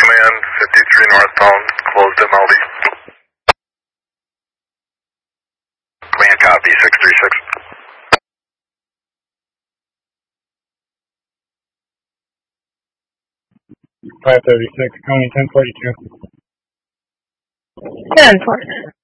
command, 53 northbound, closed MLD. Command copy, 636. 536, County 1042. 10-4.